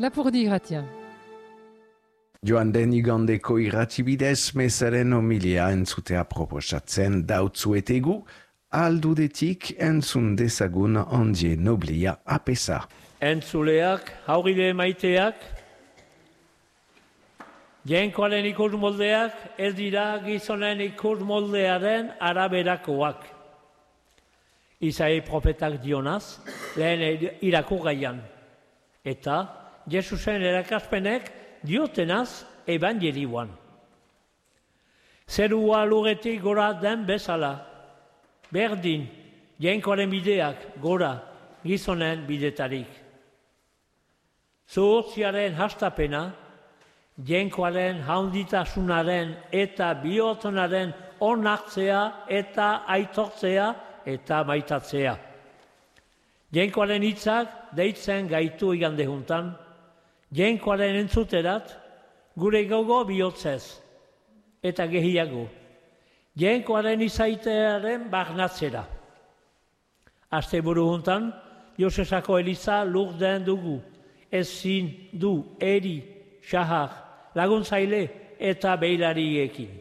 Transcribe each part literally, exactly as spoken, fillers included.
Lapurdi Gratia. Joan den igandeko irratibidez mesaren homilia entzutea proposatzen dautzuetegu, aldudetik entzun dezagun ondie noblia apesa. Entzuleak, hauride maiteak, jenkoaren ikus moldeak ez dira gizonen ikus moldearen araberakoak. Isai profetak dionaz, lehen irakur gaian. Eta Jesusen erakaspenek diotenaz evangelioan. Zerua lugetik gora den bezala, berdin, jenkoaren bideak gora gizonen bidetarik. Zuhurtziaren hastapena, jenkoaren haunditasunaren eta bihotzenaren onartzea eta aitortzea eta maitatzea. Jenkoaren hitzak deitzen gaitu igande juntan, jenkoaren entzuterat gure gogo bihotzez eta gehiago, jenkoaren izaitearen barnatzera. Asteburu juntan, Josesako Eliza lur den dugu, ezin du, eri, xahar, laguntzaile eta behilariekin.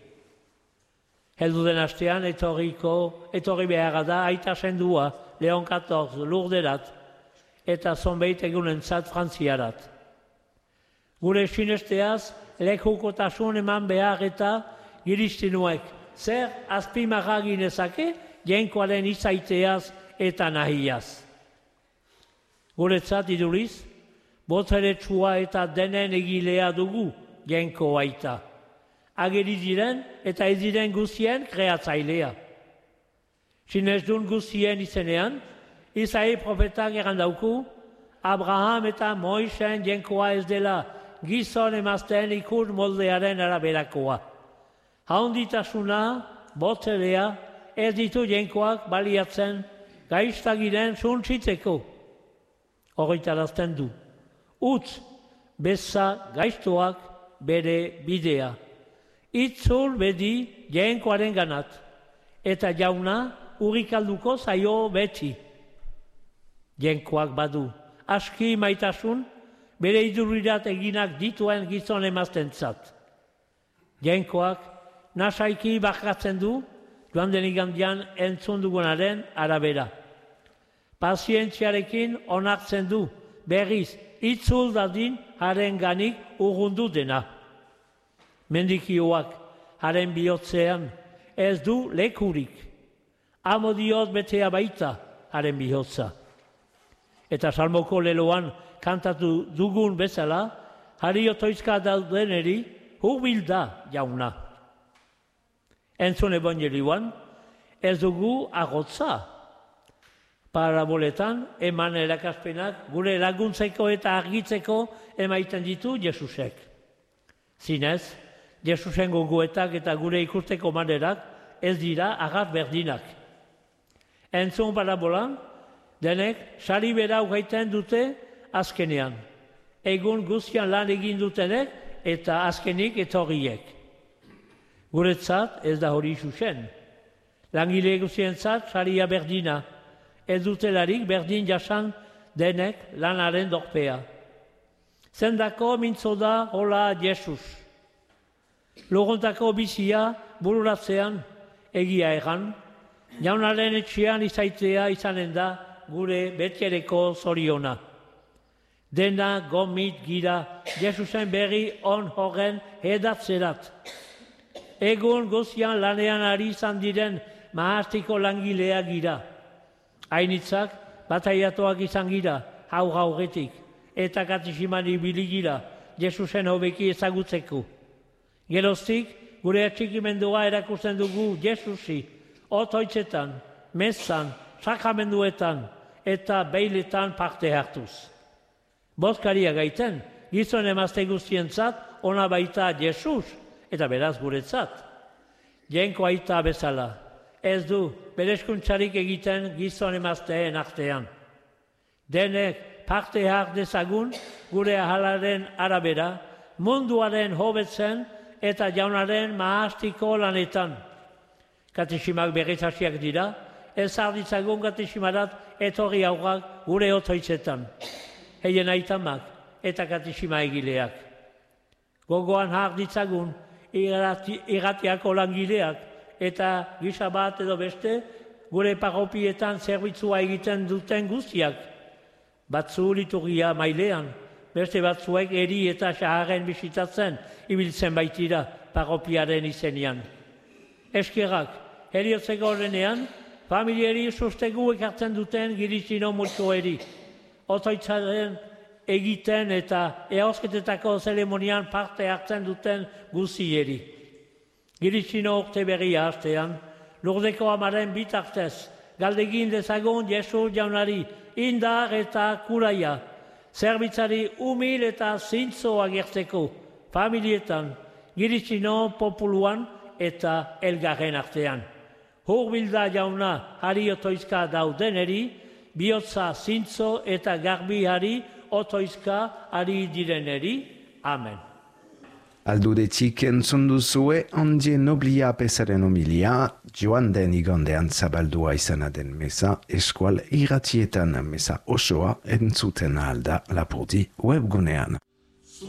Heldu den astean, etorriko, etorri beharra da, aita sendua, Leon katorz, lurderat, eta zonbeit egunentzat frantziarat. Gure sinesteaz, lekukotasun eman behar eta giristinuek, zer azpimarra ginezake, jenkoaren izaiteaz eta nahiaz. Guretzat iduriz, botzeretsua eta denen egilea dugu jenko aita. Ageri diren eta ez diren guztien kreatzailea. Sinesdun guztien izenean, Isai profetak errandauku, Abraham eta Moisen jenkoa ez dela gizon emazten ikus moldearen araberakoa. Haunditasuna, botzerea, ez ditu jenkoak baliatzen gaiztagiren zuntzitzeko. Horretarazten du. Utz, beza gaiztoak bere bidea. Itzul bedi jenkoaren ganat, eta jauna urrikalduko zaio beti. Jenkoak badu, aski maitasun, bere idurirat eginak dituen gizon emaztentzat. Jenkoak nasaiki bakatzen du, joan den igandian entzun dugunaren arabera. Pazientziarekin onartzen du, berriz, itzul dadin haren ganik urrundu dena. Mendikioak haren bihotzean ez du lekurik. Amo diot betea baita haren bihotza. Eta salmoko leloan kantatu dugun bezala, hari otoizka daudeneri hurbil da jauna. Entzun evangelioan ez dugu agotza. Paraboletan eman erakaspenak gure laguntzeko eta argitzeko emaiten ditu Jesusek. Zinez, Jesusen gogoetak eta gure ikusteko manerak ez dira agar berdinak. Entzun parabolan, denek sari bera ugaiten dute azkenean. Egun guztian lan egin dutenek eta azkenik etorriek. Guretzat ez da hori zuzen. Langile guztientzat saria berdina. Ez dutelarik berdin jasan denek lanaren dorpea. Zendako mintzo da hola Jesus. Logontako bizia bururatzean egia egan, jaunaren etxean izaitzea izanen da gure betiereko zoriona. Dena gomit gira Jesusen berri on horren edatzerat. Egun guztian lanean ari izan diren mahastiko langilea gira. Hainitzak bataiatoak izan gira, hau gaugetik, eta katisiman ibili gira Jesusen hobeki ezagutzeko. Geroztik, gure atxikimendua erakusten dugu Jesusi, otoitzetan, mezzan, sakramenduetan eta beiletan parte hartuz. Bozkaria gaiten, gizon emazte guztientzat, ona baita Jesus, eta beraz guretzat. Jenko aita bezala, ez du berezkuntzarik egiten gizon emazteen artean. Denek parte har dezagun gure ahalaren arabera, munduaren hobetzen eta jaunaren mahastiko lanetan. Katesimak berrizasiak dira, ez arditzagun katesimarat etorri aurrak gure otoitzetan. Heien aitamak, eta katexima egileak. Gogoan har ditzagun irratiako langileak eta gisa bat edo beste gure parropietan zerbitzua egiten duten guztiak. Batzu liturgia mailean, beste batzuek eri eta saharren bisitatzen ibiltzen baitira parropiaren izenean. Eskerrak, heriotzeko horrenean, familiari sustegu ekartzen duten girizino multzoeri. Otoitzaren egiten eta eosketetako zeremonian parte hartzen duten guzieri. Girizino urte berria hastean, Lurdeko amaren bitartez, galdegin dezagun Jesu jaunari, indar eta kuraia, zerbitzari humil eta zintzo agertzeko, familietan, girizino populuan eta elgarren artean. Hurbilda jauna hari otoizka daudeneri, bihotza zintzo eta garbi hari otoizka hari direneri. Amen. Aldudetik entzun duzue Ondie Noblia pesaren homilia, joan den igandean zabaldua izana den meza, eskual irratietan meza osoa entzuten alda Lapurdi webgunean.